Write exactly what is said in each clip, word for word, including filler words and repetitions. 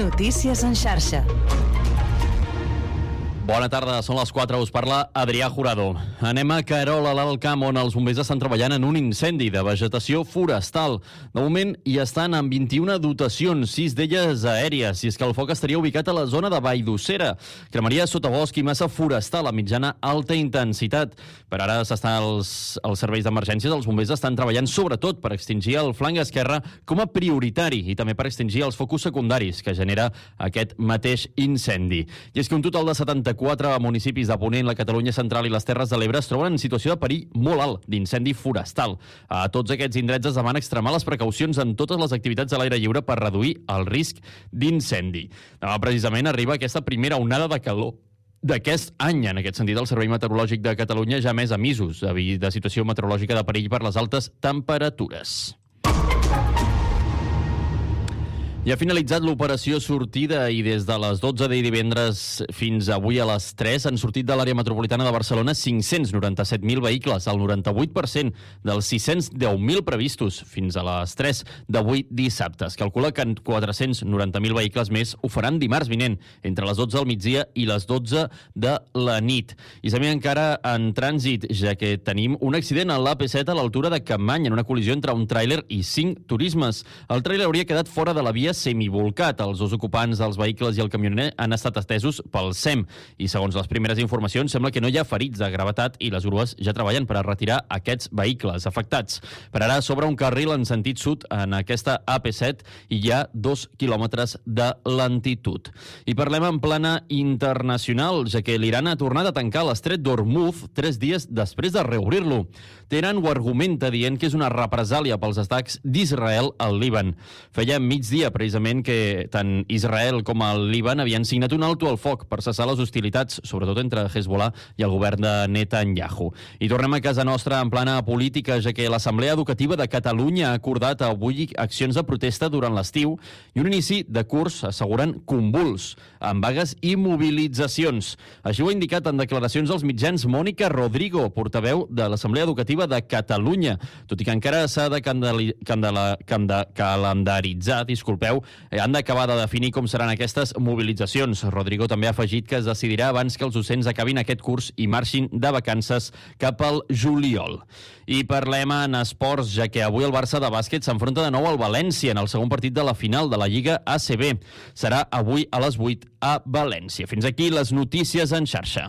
Notícies en xarxa. Bona tarda, són les quatre, us parla Adrià Jurado. Anem a Querol, a l'Alt Camp, on els bombers estan treballant en un incendi de vegetació forestal. De moment hi estan amb vint-i-una dotacions, sis d'elles aèries, i és que el foc estaria ubicat a la zona de Valldossera. Cremaria sotabosc i massa forestal a mitjana alta intensitat. Per ara s'estan els, els serveis d'emergències, els bombers estan treballant sobretot per extingir el flanc esquerre com a prioritari i també per extingir els focus secundaris que genera aquest mateix incendi. I és que un total de setanta-quatre municipis de Ponent, la Catalunya Central i les Terres de l'Ebre es troben en situació de perill molt alt d'incendi forestal. A tots aquests indrets es demana extremar les precaucions en totes les activitats a l'aire lliure per reduir el risc d'incendi. Demà precisament arriba aquesta primera onada de calor d'aquest any. En aquest sentit, el Servei Meteorològic de Catalunya ja ha emès avisos de situació meteorològica de perill per les altes temperatures. I ha finalitzat l'operació sortida i des de les dotze de divendres fins avui a les tres han sortit de l'àrea metropolitana de Barcelona cinc-cents noranta-set mil vehicles, el noranta-vuit per cent dels sis-cents deu mil previstos fins a les tres d'avui dissabte. Es calcula que quatre-cents noranta mil vehicles més ho faran dimarts vinent, entre les dotze del migdia i les dotze de la nit. I seguim encara en trànsit, ja que tenim un accident a l'A P set a l'altura de Capmany, en una col·lisió entre un tràiler i cinc turismes. El tràiler hauria quedat fora de la via semivolcat. Els dos ocupants dels vehicles i el camioner han estat atesos pel S E M i, segons les primeres informacions, sembla que no hi ha ferits de gravetat i les grues ja treballen per a retirar aquests vehicles afectats. Per ara s'obre un carril en sentit sud en aquesta A P set i hi ha dos quilòmetres de lentitud. I parlem en plana internacional, ja que l'Iran ha tornat a tancar l'estret d'Hormuz tres dies després de reobrir-lo. Teheran ho argumenta dient que és una represàlia pels atacs d'Israel al Líban. Feia migdia, precisament, que tant Israel com el Líban havien signat un alto al foc per cessar les hostilitats, sobretot entre Hezbollah i el govern de Netanyahu. I tornem a casa nostra en plana política, ja que l'Assemblea Educativa de Catalunya ha acordat avui accions de protesta durant l'estiu i un inici de curs, asseguren, convuls, amb vagues i mobilitzacions. Així ho ha indicat en declaracions als mitjans Mònica Rodrigo, portaveu de l'Assemblea Educativa de Catalunya. Tot i que encara s'ha de candeli- candela- canda- calendaritzar, disculpeu, han d'acabar de definir com seran aquestes mobilitzacions. Rodrigo també ha afegit que es decidirà abans que els docents acabin aquest curs i marxin de vacances cap al juliol. I parlem en esports, ja que avui el Barça de bàsquet s'enfronta de nou al València en el segon partit de la final de la Lliga A C B. Serà avui a les vuit a València. Fins aquí les notícies en xarxa.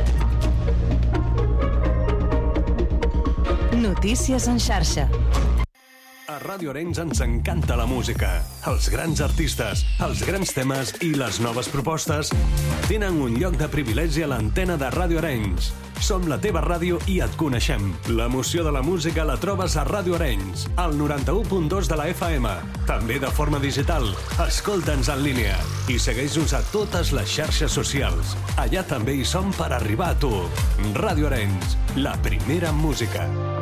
Notícies en xarxa. A Ràdio Arenys ens encanta la música. Els grans artistes, els grans temes i les noves propostes tenen un lloc de privilegi a l'antena de Ràdio Arenys. Som la teva ràdio i et coneixem. L'emoció de la música la trobes a Ràdio Arenys, al noranta-u punt dos de la F M. També de forma digital. Escolta'ns en línia i segueix-nos a totes les xarxes socials. Allà també hi som per arribar a tu. Ràdio Arenys, la primera en música.